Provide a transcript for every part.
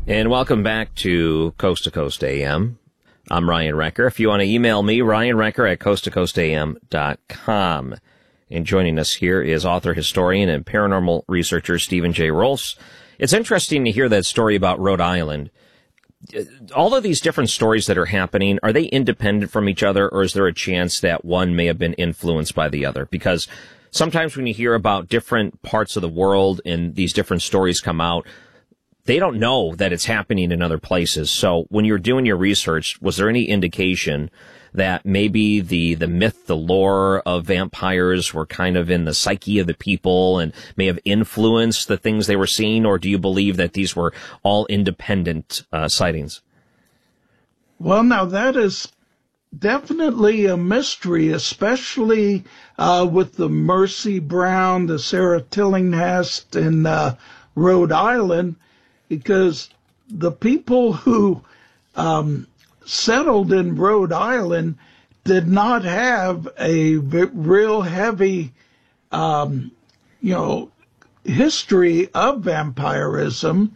And welcome back to Coast to Coast AM. I'm Ryan Recker. If you want to email me, ryanrecker@coasttocoastam.com. And joining us here is author, historian, and paranormal researcher Stephen J. Rolfs. It's interesting to hear that story about Rhode Island. All of these different stories that are happening, are they independent from each other, or is there a chance that one may have been influenced by the other? Because sometimes when you hear about different parts of the world and these different stories come out, they don't know that it's happening in other places. So when you're doing your research, was there any indication that maybe the myth, the lore of vampires were kind of in the psyche of the people and may have influenced the things they were seeing? Or do you believe that these were all independent sightings? Well, now that is definitely a mystery, especially with the Mercy Brown, the Sarah Tillinghast in Rhode Island, because the people who settled in Rhode Island did not have a real heavy, history of vampirism.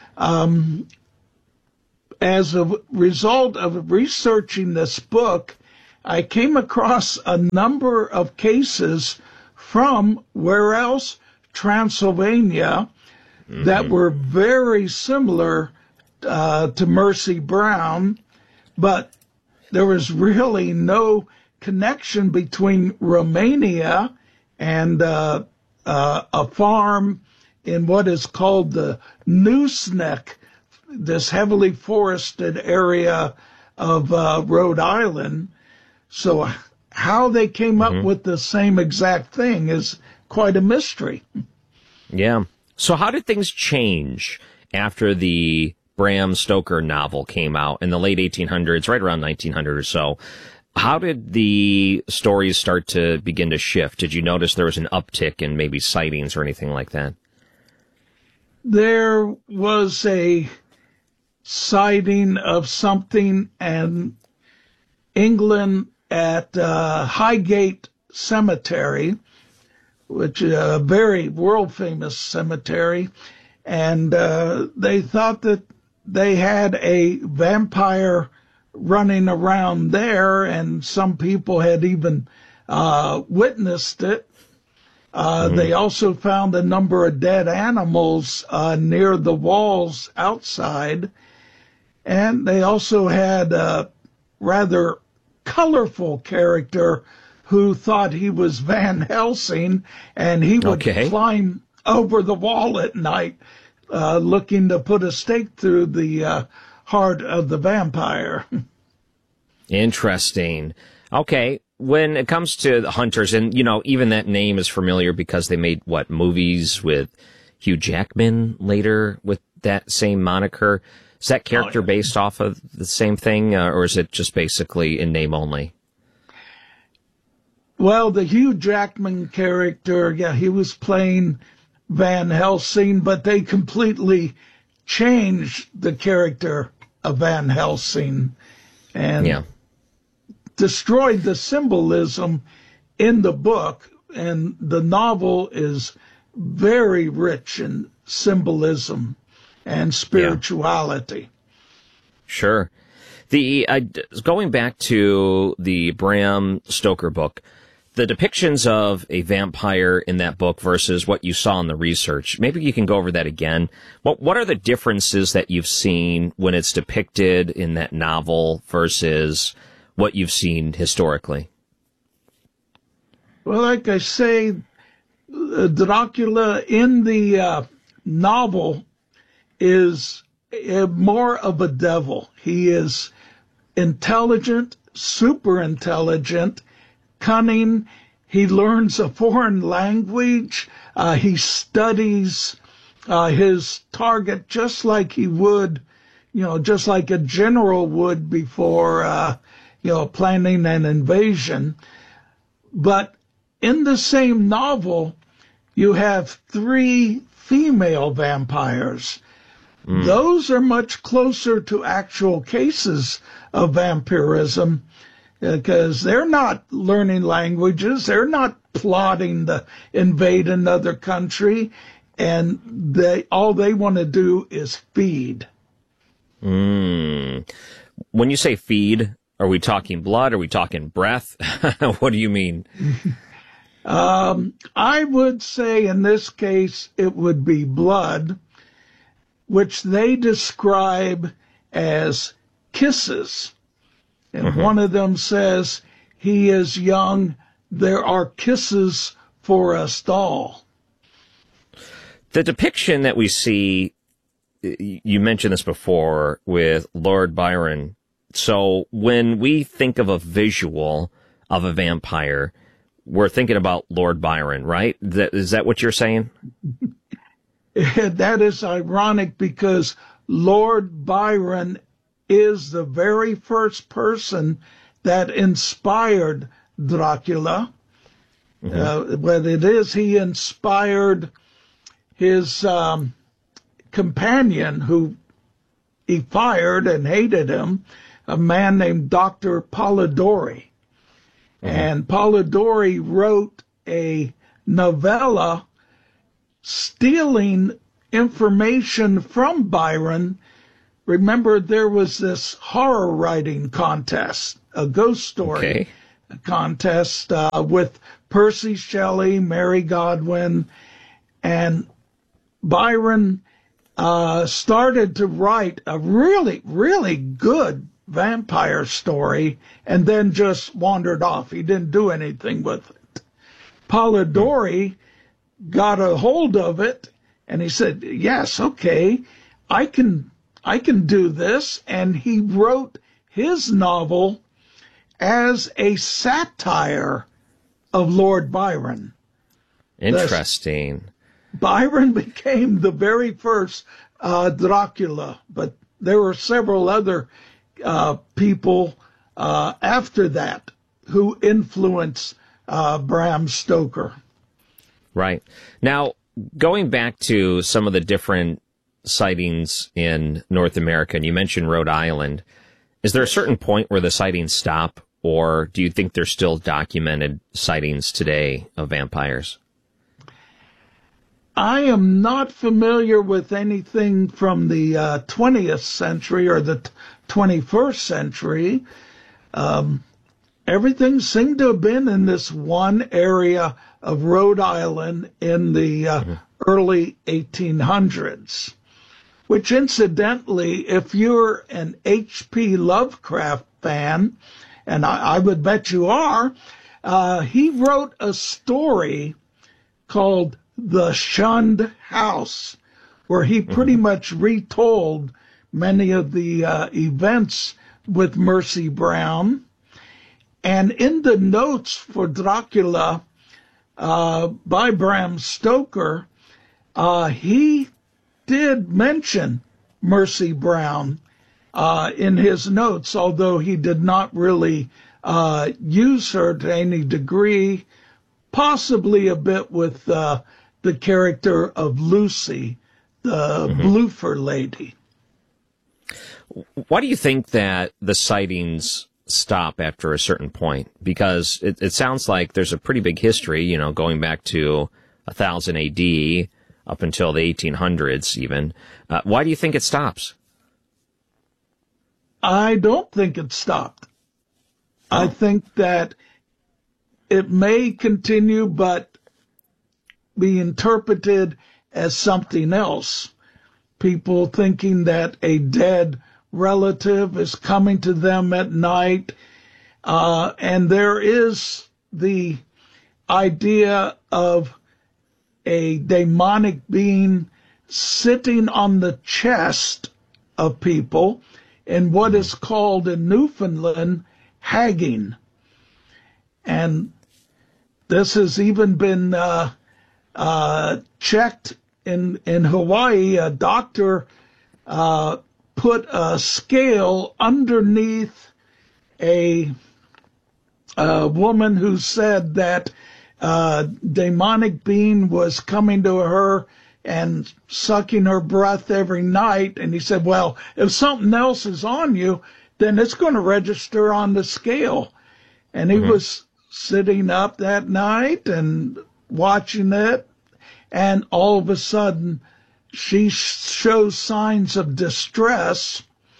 As a result of researching this book, I came across a number of cases from where else? Transylvania, that were very similar to Mercy Brown, but there was really no connection between Romania and a farm in what is called the Nooseneck, this heavily forested area of Rhode Island. So how they came up with the same exact thing is quite a mystery. Yeah. So how did things change after the Bram Stoker novel came out in the late 1800s, right around 1900 or so? How did the stories start to begin to shift? Did you notice there was an uptick in maybe sightings or anything like that? There was a sighting of something in England at Highgate Cemetery, which is a very world-famous cemetery, and they thought that they had a vampire running around there, and some people had even witnessed it. They also found a number of dead animals near the walls outside, and they also had a rather colorful character who thought he was Van Helsing, and he would climb over the wall at night looking to put a stake through the heart of the vampire. Interesting. Okay, when it comes to the hunters, and, even that name is familiar because they made, movies with Hugh Jackman later with that same moniker. Is that character based off of the same thing, or is it just basically in name only? Well, the Hugh Jackman character, he was playing Van Helsing, but they completely changed the character of Van Helsing and destroyed the symbolism in the book. And the novel is very rich in symbolism and spirituality. Sure. Going back to the Bram Stoker book, the depictions of a vampire in that book versus what you saw in the research, maybe you can go over that again. What are the differences that you've seen when it's depicted in that novel versus what you've seen historically? Well, like I say, Dracula in the novel is more of a devil. He is intelligent, super intelligent, cunning. He learns a foreign language. He studies his target just like he would, just like a general would before, planning an invasion. But in the same novel, you have 3 female vampires. Those are much closer to actual cases of vampirism, because they're not learning languages, they're not plotting to invade another country, and all they want to do is feed. Mm. When you say feed, are we talking blood? Are we talking breath? What do you mean? I would say in this case it would be blood, which they describe as kisses. And one of them says, he is young, there are kisses for us all. The depiction that we see, you mentioned this before, with Lord Byron. So when we think of a visual of a vampire, we're thinking about Lord Byron, right? Is that what you're saying? That is ironic because Lord Byron is the very first person that inspired Dracula. But it is he inspired his companion who he fired and hated him, a man named Dr. Polidori. And Polidori wrote a novella stealing information from Byron. Remember, there was this horror writing contest, a ghost story contest with Percy Shelley, Mary Godwin, and Byron started to write a really, really good vampire story and then just wandered off. He didn't do anything with it. Polidori got a hold of it and he said, yes, okay, I can do this. And he wrote his novel as a satire of Lord Byron. Interesting. Byron became the very first Dracula, but there were several other people after that who influenced Bram Stoker. Right. Now, going back to some of the different sightings in North America, and you mentioned Rhode Island, is there a certain point where the sightings stop, or do you think there's still documented sightings today of vampires? I am not familiar with anything from the 20th century or the 21st century. Everything seemed to have been in this one area of Rhode Island in the early 1800s, which incidentally, if you're an H.P. Lovecraft fan, and I would bet you are, he wrote a story called The Shunned House, where he pretty much retold many of the events with Mercy Brown. And in the notes for Dracula by Bram Stoker, he did mention Mercy Brown in his notes, although he did not really use her to any degree, possibly a bit with the character of Lucy, the Bloofer lady. Why do you think that the sightings stop after a certain point? Because it sounds like there's a pretty big history, going back to 1000 AD up until the 1800s even. Why do you think it stops? I don't think it stopped. I think that it may continue, but be interpreted as something else. People thinking that a dead relative is coming to them at night. And there is the idea of a demonic being sitting on the chest of people in what is called in Newfoundland hagging. And this has even been checked in Hawaii. A doctor put a scale underneath a woman who said that demonic being was coming to her and sucking her breath every night. And he said, well, if something else is on you, then it's going to register on the scale. And he was sitting up that night and watching it. And all of a sudden, she shows signs of distress.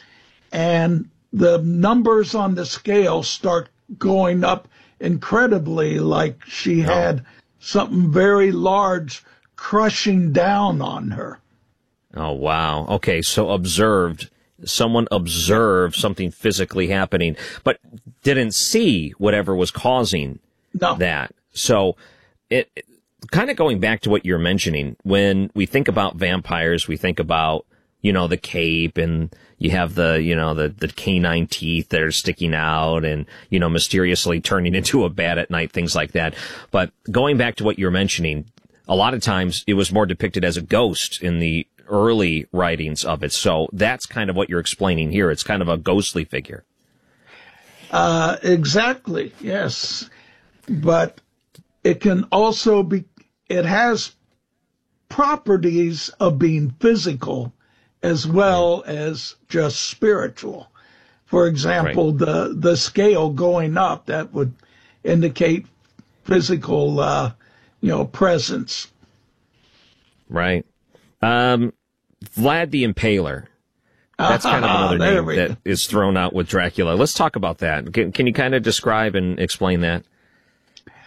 and the numbers on the scale start going up incredibly, like she had something very large crushing down on her. Oh, wow. Okay, so someone observed something physically happening, but didn't see whatever was causing that. So it kind of going back to what you're mentioning, when we think about vampires, we think about, the cape, and you have the canine teeth that are sticking out and, mysteriously turning into a bat at night, things like that. But going back to what you're mentioning, a lot of times it was more depicted as a ghost in the early writings of it. So that's kind of what you're explaining here. It's kind of a ghostly figure. Exactly. Yes. But it can also it has properties of being physical as well as just spiritual. For example, the scale going up, that would indicate physical, presence. Right. Vlad the Impaler. That's kind of another name that is thrown out with Dracula. Let's talk about that. Can you kind of describe and explain that?